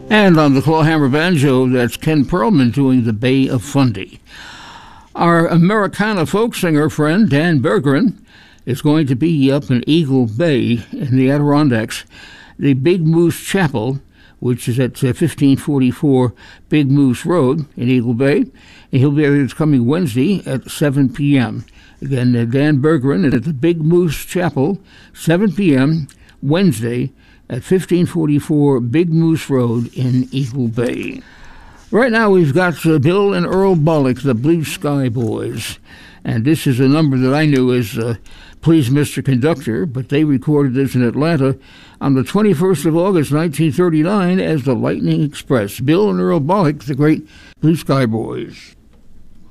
And on the clawhammer banjo, that's Ken Perlman doing the Bay of Fundy. Our Americana folk singer friend Dan Bergeron is going to be up in Eagle Bay in the Adirondacks, the Big Moose Chapel, which is at 1544 Big Moose Road in Eagle Bay. And he'll be there this coming Wednesday at 7 p.m. Again, Dan Bergeron at the Big Moose Chapel, 7 p.m. Wednesday at 1544 Big Moose Road in Eagle Bay. Right now we've got Bill and Earl Bollock, the Blue Sky Boys. And this is a number that I knew as Please Mr. Conductor, but they recorded this in Atlanta on the 21st of August, 1939 as the Lightning Express. Bill and Earl Bollock, the great Blue Sky Boys.